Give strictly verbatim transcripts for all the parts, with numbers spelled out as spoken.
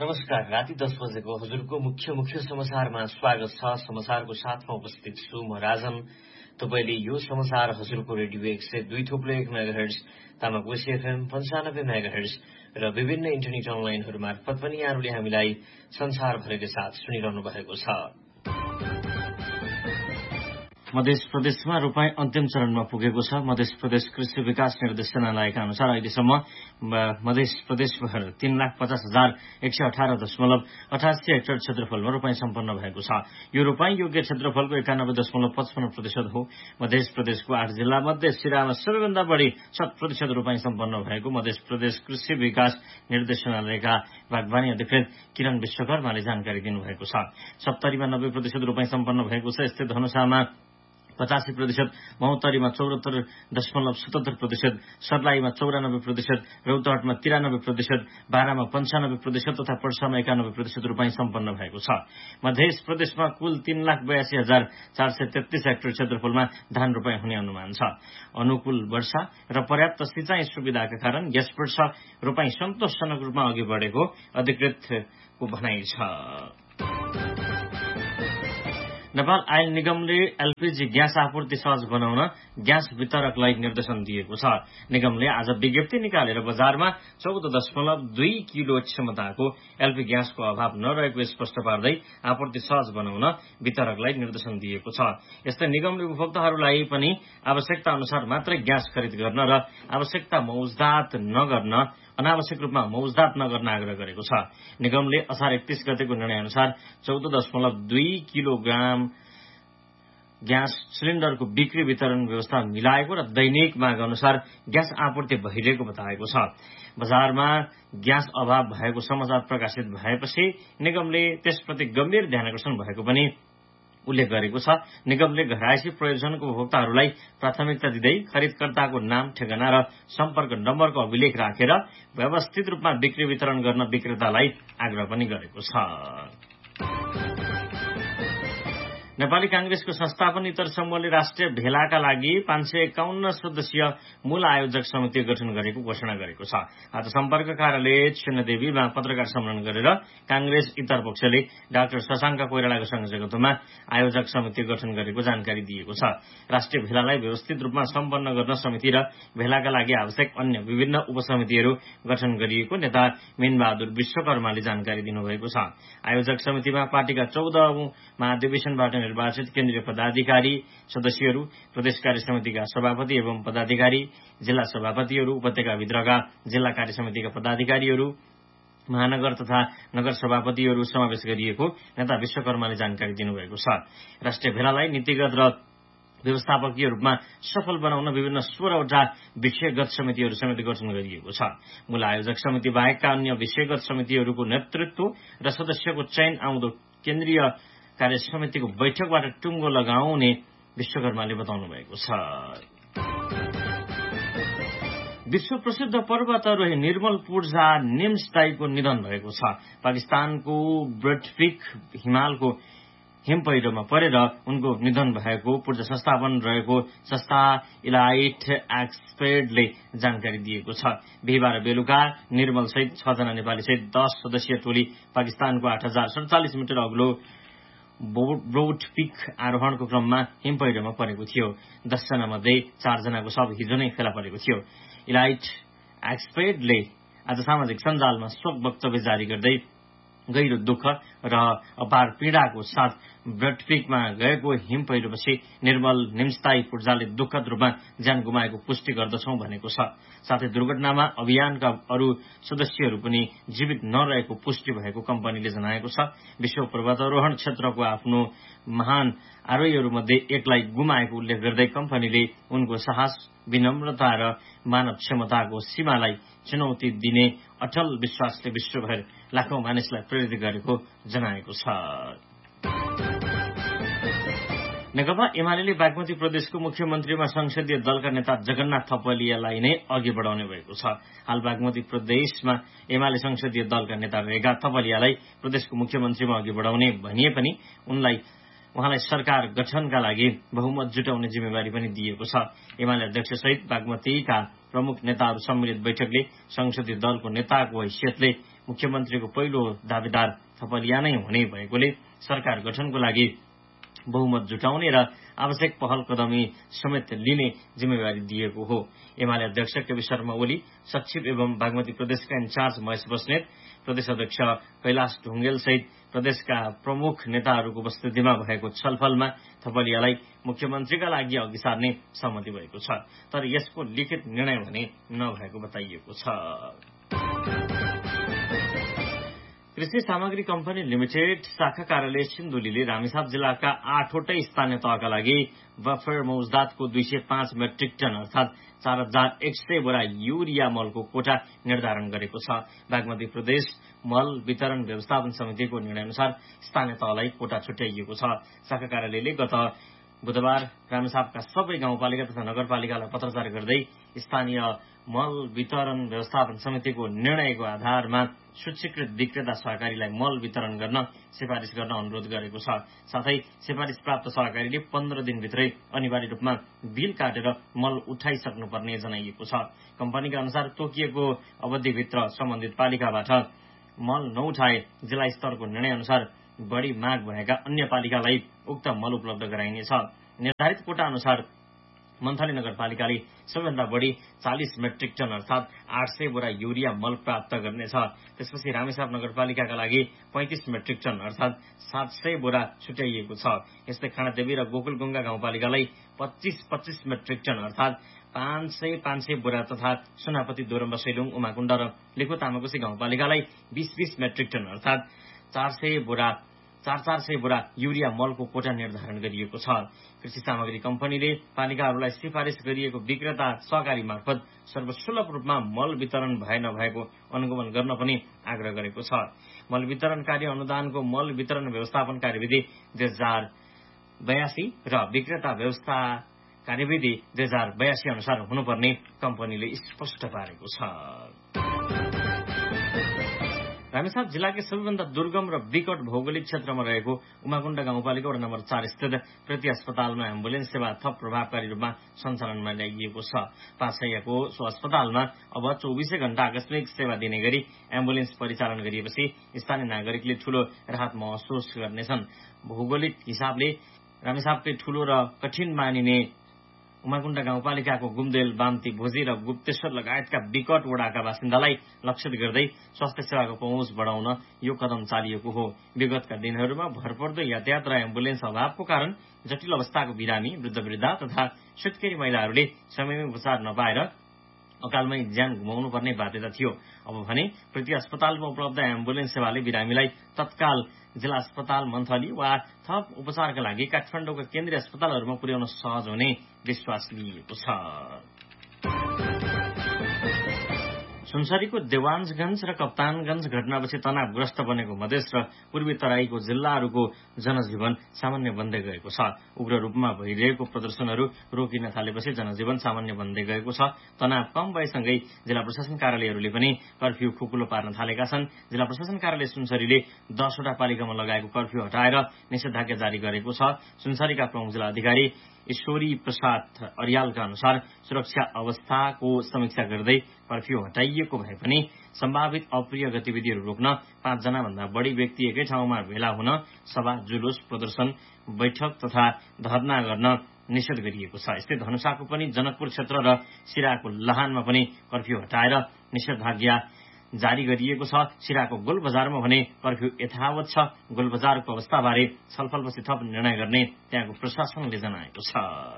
नमस्कार। राति दस बजेको हजुरको मुख्य मुख्य समाचारमा स्वागत छ। समाचारको साथमा उपस्थित छु म राजन। तपाईले यो समाचार हजुरको रेडियो एक सय दुई थोप्लो एक मेगाहर्ज, तामाकोशी एफएम पन्चानब्बे मेगाहर्ज र विभिन्न इन्टरनेट अनलाइनहरू मार्फत पनि यहाँहरूले हामीलाई संसारभरिकै साथ सुनिरहनु भएको छ। मध्य प्रदेशमा रोपाई अन्तिम चरणमा पुगेको छ। मध्य प्रदेश कृषि विकास निर्देशनालयका अनुसार अहिलेसम्म मध्य प्रदेशभर तीन लाख पचास हजार एक सय अठार दशमलव अठासी हेक्टर क्षेत्रफलमा रोपाई सम्पन्न भएको छ। यो रोपाई योग्य क्षेत्रफलको एकानब्बे दशमलव पचपन्न प्रतिशत हो। मध्य प्रदेशको आठ जिल्ला मध्ये सिरामा सबैभन्दा बढी शत प्रतिशत रोपाई सम्पन्न भएको मध्य प्रदेश कृषि विकास निर्देशनालयका बागवानी अधिकृत किरण विश्वकर्माले जानकारी दिनुभएको छ। सत्तरीमा नब्बे प्रतिशत रोपाई सम्पन्न भएको छ। यस्तै धनुषामा पचासी प्रतिशत, महोत्तरीमा चौरात्तर दशमलव सतहत्तर प्रतिशत, सर्लाहीमा चौरानब्बे प्रतिशत, रौतहटमा तिरानब्बे प्रतिशत, बाह्रमा पञ्चानब्बे प्रतिशत तथा पर्सामा एकानब्बे प्रतिशत रोपाई सम्पन्न भएको छ। मध्य प्रदेशमा कुल तीन लाख बयासी हजार चार सय तेत्तीस हेक्टर क्षेत्रफलमा धान रोपाई हुने अनुमान छ। अनुकूल वर्षा र पर्याप्त सिंचाई सुविधाका कारण यस वर्ष रोपाई सन्तोषजनक रूपमा अघि बढेको अधिकृतको भनाइ छ। नेपाल आयल निगमले एलपीजी ग्यास आपूर्ति सहज बनाउन ग्यास वितरकलाई निर्देशन दिएको छ। निगमले आज विज्ञप्ति निकालेर बजारमा चौध दशमलव दुई किलो क्षमताको एलपी ग्यासको अभाव नरहेको स्पष्ट पार्दै आपूर्ति सहज बनाउन वितरकलाई निर्देशन दिएको छ। यस्तै निगमले उपभोक्ताहरूलाई पनि आवश्यकता अनुसार मात्रै ग्यास खरिद गर्न र आवश्यकता मौजदात नगर्न अनावश्यक रूपमा मौजदात नगर्न आग्रह गरेको छ। निगमले असार एकतीस गतेको निर्णय अनुसार चौध दशमलव दुई किलोग्राम ग्यास सिलिण्डरको बिक्री वितरण व्यवस्था मिलाएको र दैनिक माग अनुसार ग्यास आपूर्ति भइरहेको बताएको छ। बजारमा ग्यास अभाव भएको समाचार प्रकाशित भएपछि निगमले त्यसप्रति गम्भीर ध्यानाकर्षण भएको पनि उल्लेख गरेको छ। निगमले घरायसी प्रयोजनको उपभोक्ताहरूलाई प्राथमिकता दिँदै खरिदकर्ताको नाम, ठेगाना र सम्पर्क नम्बरको अभिलेख राखेर व्यवस्थित रूपमा बिक्री वितरण गर्न विक्रेतालाई आग्रह पनि गरेको छ। नेपाली कांग्रेसको संस्थापनेतर समूहले राष्ट्रिय भेलाका लागि पाँच सय एकाउन्न सदस्यीय मूल आयोजक समिति गठन गरेको घोषणा गरेको छ। आज सम्पर्क कार्यालय छिन्नदेवीमा पत्रकार सम्मेलन गरेर कांग्रेस इतर पक्षले डाक्टर शशाङ्क कोइरालाको संयोजकत्वमा आयोजक समिति गठन गरेको जानकारी दिएको छ। राष्ट्रिय भेलालाई व्यवस्थित रूपमा सम्पन्न गर्न समिति र भेलाका लागि आवश्यक अन्य विभिन्न उपसमितिहरू गठन गरिएको नेता मीनबहादुर विश्वकर्माले जानकारी दिनुभएको छ। आयोजक समितिमा पार्टीका चौधौं महाधिवेशनबाट निर्वाचित केन्द्रीय पदाधिकारी सदस्यहरू, प्रदेश कार्य समितिका सभापति एवं पदाधिकारी, जिल्ला सभापतिहरू, उपत्यकाभित्रका जिल्ला कार्य समितिका पदाधिकारीहरू, महानगर तथा नगर सभापतिहरू समावेश गरिएको नेता विश्वकर्माले जानकारी दिनुभएको छ। राष्ट्रिय भेलालाई नीतिगत र व्यवस्थापकीय रूपमा सफल बनाउन विभिन्न सोह्रवटा विषयगत समितिहरू समेत गठन गरिएको छ। मूल आयोजक समिति बाहेकका अन्य विषयगत समितिहरूको नेतृत्व र सदस्यको चयन आउँदो केन्द्रीय कार्य समितिको बैठकबाट टुङ्गो लगाउने विश्वकर्माले बताउनु भएको छ। विश्व प्रसिद्ध पर्वतारोही निर्मल पूर्जा निम्सदाईको निधन भएको छ। पाकिस्तानको ब्रेडपिक हिमालको हिमपहिरोमा परेर उनको निधन भएको पूर्जा संस्थापन रहेको संस्था इलाइट एक्सपेडले जानकारी दिएको छ। बिहिबार बेलुका निर्मल सहित छजना नेपाली सहित दस सदस्यीय टोली पाकिस्तानको आठ हजार सडचालिस मिटर अग्लो ब्रोड पिक आरोहणको क्रममा हिमपहिरोमा परेको थियो। दसजना मध्ये चारजनाको शव हिजो नै फेला परेको थियो। इलाइट एक्सपेडले आज सामाजिक सञ्जालमा शोक वक्तव्य जारी गर्दै गहिरो दुःख र अपार पीड़ाको साथ ब्रेडपिकमा गएको हिम पहिरोपछि निर्मल निम्सदाई पूर्जाले दुःखद रूपमा ज्यान गुमाएको पुष्टि गर्दछौं भनेको छ। साथै दुर्घटनामा अभियानका अरू सदस्यहरू पनि जीवित नरहेको पुष्टि भएको कम्पनीले जनाएको छ। विश्व पर्वतारोहण क्षेत्रको आफ्नो महान आरोहीहरूमध्ये एकलाई गुमाएको उल्लेख गर्दै कम्पनीले उनको साहस, विनम्रता र मानव क्षमताको सीमालाई चुनौती दिने अटल विश्वासले विश्वभर लाखौं मानिसलाई प्रेरित गरेको जनाएको छ। नेकपा एमाले बागमती प्रदेशको मुख्यमन्त्रीमा संसदीय दलका नेता जगन्नाथ थपलियालाई नै अघि बढाउने भएको छ। हाल बागमती प्रदेशमा एमाले संसदीय दलका नेता रहेका थपलियालाई प्रदेशको मुख्यमन्त्रीमा अघि बढाउने भनिए पनि उनलाई उहाँलाई सरकार गठनका लागि बहुमत जुटाउने जिम्मेवारी पनि दिएको छ। एमाले अध्यक्षसहित बागमतीका प्रमुख नेताहरू सम्मिलित बैठकले संसदीय दलको नेताको हैसियतले मुख्यमन्त्रीको पहिलो दावेदार थपलिया नै हुने भएकोले सरकार गठनको लागि बहुमत जुटाउने र आवश्यक पहल कदमी समेत लिने जिम्मेवारी दिएको हो। एमाले अध्यक्ष केपी शर्मा ओली, सचिव एवं बागमती प्रदेशका इन्चार्ज महेश बस्नेत, प्रदेश अध्यक्ष कैलाश ढुङ्गेल सहित प्रदेशका प्रमुख नेताहरूको उपस्थितिमा भएको छलफलमा थपलियालाई मुख्यमन्त्रीका लागि अघि सार्ने सहमति भएको छ। तर यसको लिखित निर्णय भने नभएको बताइएको छ। कृषि सामग्री कम्पनी लिमिटेड शाखा कार्यालय सिन्धुलीले रामेछाप जिल्लाका आठवटै स्थानीय तहका लागि बफर मौजदातको दुई सय पाँच मेट्रिक टन अर्थात चार हजार एक सय बोरा युरिया मलको कोटा निर्धारण गरेको छ। बागमती प्रदेश मल वितरण व्यवस्थापन समितिको निर्णयअनुसार स्थानीय तहलाई कोटा छुट्याइएको छ। शाखा कार्यालयले गत बुधबार रामेछापका सबै गाउँपालिका तथा नगरपालिकालाई पत्राचार गर्दै स्थानीय मल वितरण व्यवस्थापन समितिको निर्णयको आधारमा सूचीकृत विक्रेता सहकारीलाई मल वितरण गर्न सिफारिस गर्न अनुरोध गरेको छ। साथै सिफारिस प्राप्त सहकारीले पन्ध्र दिनभित्रै अनिवार्य रूपमा बिल काटेर मल उठाइसक्नुपर्ने जनाइएको छ। कम्पनीका अनुसार तोकिएको अवधिभित्र सम्बन्धित पालिकाबाट मल नउठाए जिल्ला स्तरको निर्णयअनुसार बढ़ी माग भएका अन्य पालिकालाई उक्त मल उपलब्ध गराइनेछ। निर्धारित कोटा अनुसार मन्थली नगरपालिकाले सबैभन्दा बढ़ी चालिस मेट्रिक टन अर्थात आठ सय बोरा युरिया मल प्राप्त गर्नेछ। त्यसपछि रामेछाप नगरपालिकाका लागि पैंतिस मेट्रिक टन अर्थात सात सय बोरा छुट्याइएको छ। यस्तै खानादेवी र गोकुलगंगा गाउँपालिकालाई पच्चीस पच्चीस मेट्रिक टन अर्थात पाँच सय पाँच सय बोरा तथा सुनापति दोरम्बा सैलुङ उमाकुण्ड र लेखो तामाकोशी गाउँपालिकालाई बीस बीस मेट्रिक टन अर्थात चार सय बोरा चार चार सय बोरा युरिया मलको कोटा निर्धारण गरिएको छ। कृषि सामग्री कम्पनीले पालिकाहरूलाई सिफारिस गरिएको विक्रेता सहकारी मार्फत सर्वसुलभ रूपमा मल वितरण भए नभएको अनुगमन गर्न पनि आग्रह गरेको छ। मल वितरण कार्य अनुदानको मल वितरण व्यवस्थापन कार्यविधि दुई हजार बयासी र विक्रेता व्यवस्था कार्यविधि दुई हजार बयासी अनुसार हुनुपर्ने कम्पनीले स्पष्ट पारेको छ। रामेछाप जिल्लाकै सबैभन्दा दुर्गम र विकट भौगोलिक क्षेत्रमा रहेको उमाकुण्ड गाउँपालिका वडा नम्बर चार स्थित प्रीति अस्पतालमा एम्बुलेन्स सेवा थप प्रभावकारी रूपमा सञ्चालनमा ल्याइएको छ। पाँचसयको सो अस्पतालमा अब चौबिसै घण्टा आकस्मिक सेवा दिने गरी एम्बुलेन्स परिचालन गरिएपछि स्थानीय नागरिकले ठूलो राहत महसुस गर्नेछन्। भौगोलिक हिसाबले रामेछापकै ठूलो र कठिन मानिने उमाकुण्ड गाउँपालिकाको गुम्देल, बाम्ती, भोजी र गुप्तेश्वर लगायतका विकट वडाका बासिन्दालाई लक्षित गर्दै स्वास्थ्य सेवाको पहुँच बढाउन यो कदम चालिएको हो। विगतका दिनहरूमा भरपर्दो यातायात र एम्बुलेन्स अभावको कारण जटिल अवस्थाको बिरामी, वृद्धवृद्धा तथा सुत्केरी महिलाहरूले समयमै उपचार नपाएर अकालमै ज्यान गुमाउनु पर्ने बाध्यता थियो। अब भने प्रति अस्पतालमा उपलब्ध एम्बुलेन्स सेवाले बिरामीलाई तत्काल जिल्ला अस्पताल मन्थली वा थप उपचारका लागि काठमाडौँका केन्द्रीय अस्पतालहरूमा पुर्याउन सहज हुने विश्वास लिएको छ। सुनसरीको देवान्जगंज र कप्तानगंज घटनापछि तनावग्रस्त बनेको मधेस र पूर्वी तराईको जिल्लाहरूको जनजीवन सामान्य बन्दै गएको छ। उग्र रूपमा भइरहेको प्रदर्शनहरू रोकिन थालेपछि जनजीवन सामान्य बन्दै गएको छ। तनाव कम भएसँगै जिल्ला प्रशासन कार्यालयहरूले पनि कर्फ्यू खुकुलो पार्न थालेका छन्। जिल्ला प्रशासन कार्यालय सुनसरीले दसवटा पालिकामा लगाएको कर्फ्यू हटाएर निषेधाज्ञा जारी गरेको छ। सुनसरीका प्रमुख जिल्ला अधिकारी ईश्वरी प्रसाद अरियालका अनुसार सुरक्षा अवस्थाको समीक्षा गर्दै कर्फ्यू हटाइएको भए पनि सम्भावित अप्रिय गतिविधिहरू रोक्न पाँचजना भन्दा बढ़ी व्यक्ति एकै ठाउँमा भेला हुन, सभा, जुलुस, प्रदर्शन, बैठक तथा धरना गर्न निषेध गरिएको छ। यस्तै धनुषाको पनि जनकपुर क्षेत्र र सिराको लहानमा पनि कर्फ्यू हटाएर निषेधाज्ञा जारी गरिएको छ। सिराको गोलबजारमा भने कर्फ्यू यथावत छ। गोलबजारको अवस्थाबारे छलफलपछि थप निर्णय गर्ने त्यहाँको प्रशासनले जनाएको छ।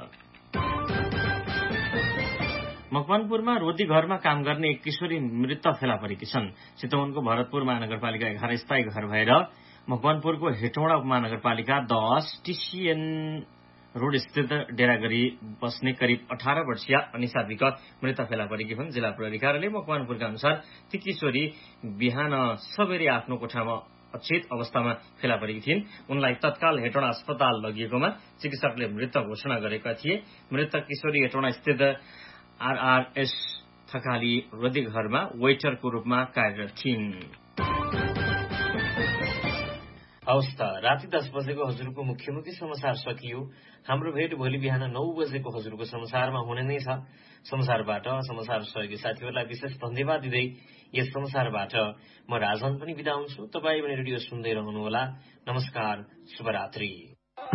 मकवानपुरमा रोदी घरमा काम गर्ने एक किशोरी मृत फेला परेकी छन्। चितवनको भरतपुर महानगरपालिका एघार स्थायी घर भएर मकवानपुरको हेटौँडा उपमहानगरपालिका दस टीसीएन रोड स्थित डेरा गरी बस्ने करिब अठारह वर्षीय अनिसा विक मृत फेला परेकी हुन्। जिल्ला प्रहरी कार्यालय मकवानपुरका अनुसार ती किशोरी बिहान सबेरै आफ्नो कोठामा अचेत अवस्थामा फेला परेकी थिइन्। उनलाई तत्काल हेटौँडा अस्पताल लगिएकोमा चिकित्सकले मृत घोषणा गरेका थिए। मृतक किशोरी हेटौँडा स्थित आरआरएस थकाली रोदी घरमा वेटरको रूपमा कार्यरत थिइन्। हवस् त, राति दस बजेको हजुरको मुख्यमुखी समाचार सकियो। हाम्रो भेट भोलि बिहान नौ बजेको हजुरको समाचारमा हुने नै छ। समाचारबाट समाचार सहयोगी साथीहरूलाई विशेष धन्यवाद दिँदै यस संसारबाट म राजन पनि बिदा हुन्छु। तपाईँ पनि रेडियो सुन्दै रहनुहोला। नमस्कार, शुभरात्रि।